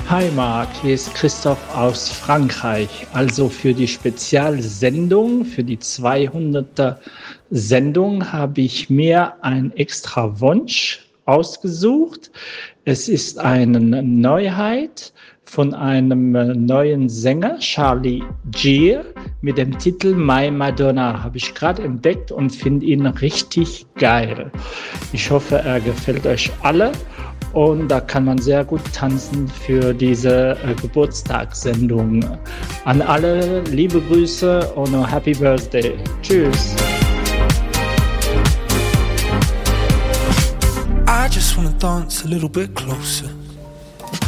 Hi Marc, hier ist Christoph aus Frankreich. Also für die Spezialsendung, für die 200. Sendung habe ich mir einen extra Wunsch ausgesucht. Es ist eine Neuheit von einem neuen Sänger, Charlie Gier, mit dem Titel My Madonna. Habe ich gerade entdeckt und finde ihn richtig geil. Ich hoffe, er gefällt euch alle. Und da kann man sehr gut tanzen für diese Geburtstagssendung. An alle liebe Grüße und Happy Birthday. Tschüss. I just wanna dance a little bit closer.